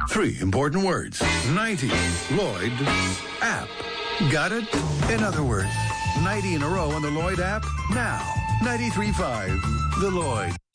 Three important words. 90 Lloyd app. Got it? In other words, 90 in a row on the Lloyd app. Now, 93.5, the Lloyd.